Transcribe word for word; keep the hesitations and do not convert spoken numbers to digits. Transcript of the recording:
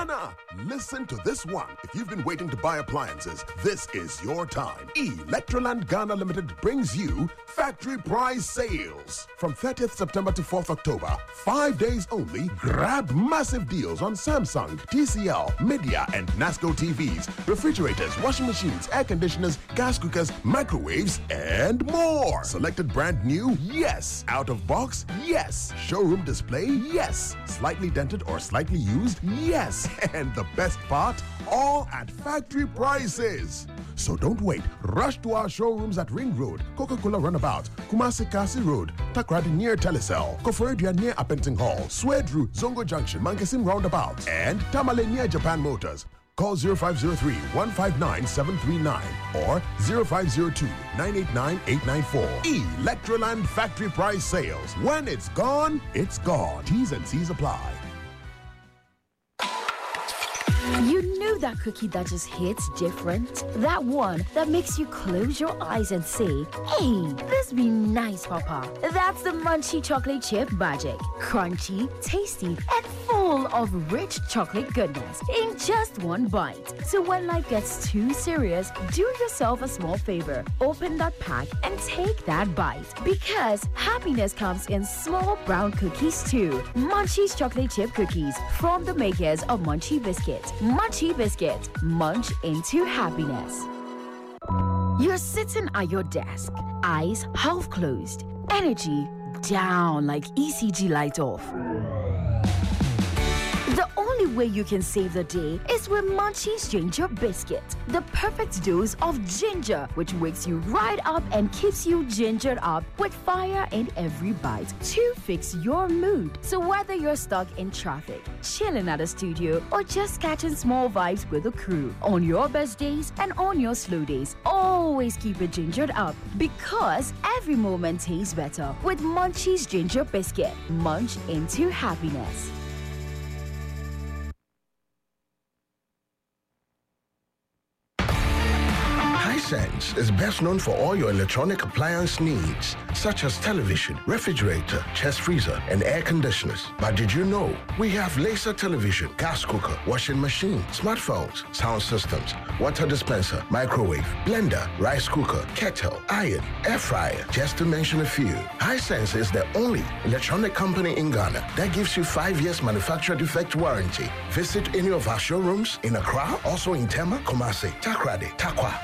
Ghana, listen to this one. If you've been waiting to buy appliances, this is your time. Electroland Ghana Limited brings you factory price sales. From thirtieth September to fourth October, five days only, grab massive deals on Samsung, T C L, Media, and Nasco T Vs, refrigerators, washing machines, air conditioners, gas cookers, microwaves, and more. Selected brand new? Yes. Out of box? Yes. Showroom display? Yes. Slightly dented or slightly used? Yes. And the best part? All at factory prices. So don't wait. Rush to our showrooms at Ring Road, Coca-Cola Runabout, Kumasi Kasi Road, Takrady near Telecel, Koforidua near Appenting Hall, Swedru, Zongo Junction, Mankasim Roundabout, and Tamale near Japan Motors. Call zero five zero three, one five nine, seven three nine or zero five zero two, nine eight nine, eight nine four. Electroland Factory Price Sales. When it's gone, it's gone. T's and C's apply. You know that cookie that just hits different? That one that makes you close your eyes and say, hey, this be nice, Papa. That's the Munchie Chocolate Chip Magic. Crunchy, tasty, and full of rich chocolate goodness in just one bite. So when life gets too serious, do yourself a small favor. Open that pack and take that bite. Because happiness comes in small brown cookies too. Munchie's Chocolate Chip Cookies from the makers of Munchie Biscuit. Munchie Biscuit. Munch into happiness. You're sitting at your desk, eyes half closed, energy down like E C G light off. The only way you can save the day is with Munchie's Ginger Biscuit, the perfect dose of ginger, which wakes you right up and keeps you gingered up with fire in every bite to fix your mood. So whether you're stuck in traffic, chilling at a studio, or just catching small vibes with the crew, on your best days and on your slow days, always keep it gingered up because every moment tastes better with Munchie's Ginger Biscuit. Munch into happiness. Hisense is best known for all your electronic appliance needs, such as television, refrigerator, chest freezer, and air conditioners. But did you know we have laser television, gas cooker, washing machine, smartphones, sound systems, water dispenser, microwave, blender, rice cooker, kettle, iron, air fryer, just to mention a few. Hisense is the only electronic company in Ghana that gives you five years manufacturer defect warranty. Visit any of our showrooms in Accra, also in Tema, Kumasi, Takrady, Takwa,